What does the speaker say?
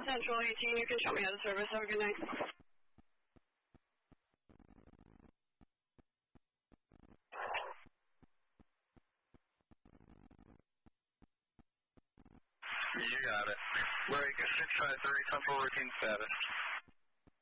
Central 18, you can show me out of service. Have a good night. You got it. Break 653, Central routine status.